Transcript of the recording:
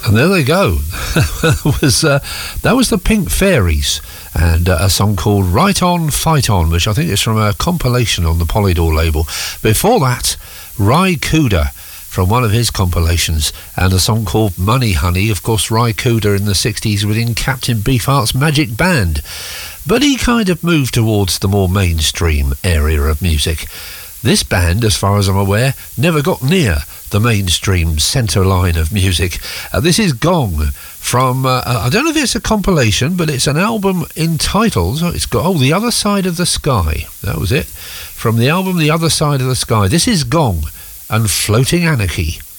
And there they go. That was the Pink Fairies and a song called Right On, Fight On, which I think is from a compilation on the Polydor label. Before that, Ry Cooder from one of his compilations, and a song called Money Honey. Of course, Ry Cooder in the 60s within Captain Beefheart's Magic Band. But he kind of moved towards the more mainstream area of music. This band, as far as I'm aware, never got near the mainstream centre line of music. This is Gong from, I don't know if it's a compilation, but it's an album entitled, it's got, The Other Side of the Sky. That was it. From the album The Other Side of the Sky. This is Gong and Floating Anarchy.